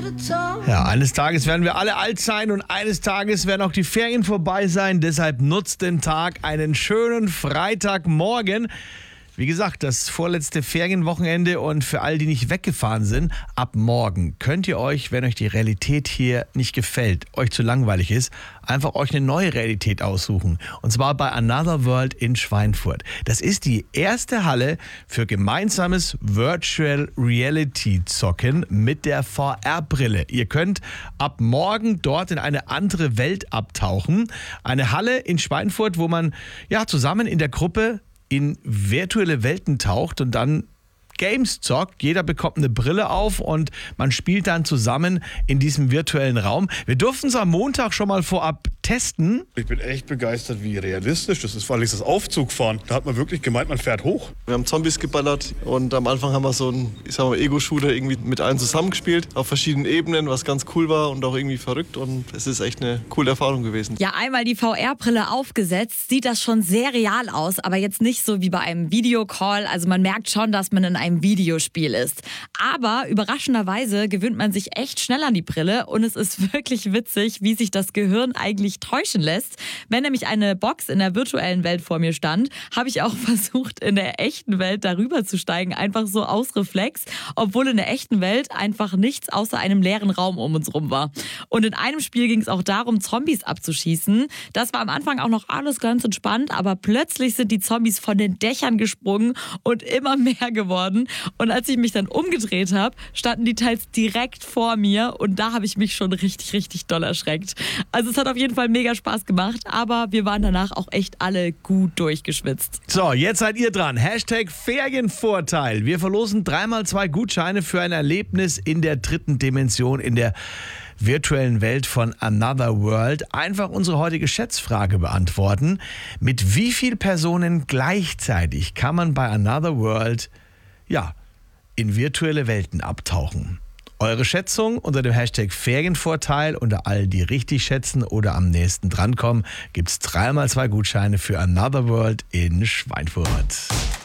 Ja, eines Tages werden wir alle alt sein und eines Tages werden auch die Ferien vorbei sein. Deshalb nutzt den Tag, einen schönen Freitagmorgen. Wie gesagt, das vorletzte Ferienwochenende und für all die nicht weggefahren sind, ab morgen könnt ihr euch, wenn euch die Realität hier nicht gefällt, euch zu langweilig ist, einfach euch eine neue Realität aussuchen. Und zwar bei Another World in Schweinfurt. Das ist die erste Halle für gemeinsames Virtual Reality Zocken mit der VR-Brille. Ihr könnt ab morgen dort in eine andere Welt abtauchen. Eine Halle in Schweinfurt, wo man zusammen in der Gruppe in virtuelle Welten taucht und dann Games zockt. Jeder bekommt eine Brille auf und man spielt dann zusammen in diesem virtuellen Raum. Wir durften es am Montag schon mal vorab testen. Ich bin echt begeistert, wie realistisch das ist, vor allem das Aufzugfahren. Da hat man wirklich gemeint, man fährt hoch. Wir haben Zombies geballert und am Anfang haben wir so einen, Ego-Shooter irgendwie mit allen zusammengespielt, auf verschiedenen Ebenen, was ganz cool war und auch irgendwie verrückt, und es ist echt eine coole Erfahrung gewesen. Ja, einmal die VR-Brille aufgesetzt, sieht das schon sehr real aus, aber jetzt nicht so wie bei einem Videocall. Also man merkt schon, dass man in einem Videospiel ist. Aber überraschenderweise gewöhnt man sich echt schnell an die Brille und es ist wirklich witzig, wie sich das Gehirn eigentlich täuschen lässt. Wenn nämlich eine Box in der virtuellen Welt vor mir stand, habe ich auch versucht, in der echten Welt darüber zu steigen, einfach so aus Reflex, obwohl in der echten Welt einfach nichts außer einem leeren Raum um uns rum war. Und in einem Spiel ging es auch darum, Zombies abzuschießen. Das war am Anfang auch noch alles ganz entspannt, aber plötzlich sind die Zombies von den Dächern gesprungen und immer mehr geworden. Und als ich mich dann umgedreht habe, standen die teils direkt vor mir und da habe ich mich schon richtig, richtig doll erschreckt. Also es hat auf jeden Fall mega Spaß gemacht, aber wir waren danach auch echt alle gut durchgeschwitzt. So, jetzt seid ihr dran. Hashtag Ferienvorteil. Wir verlosen 3x2 Gutscheine für ein Erlebnis in der dritten Dimension, in der virtuellen Welt von Another World. Einfach unsere heutige Schätzfrage beantworten. Mit wie vielen Personen gleichzeitig kann man bei Another World in virtuelle Welten abtauchen? Eure Schätzung unter dem Hashtag Ferienvorteil. Unter all die richtig schätzen oder am nächsten drankommen, gibt es 3x2 Gutscheine für Another World in Schweinfurt.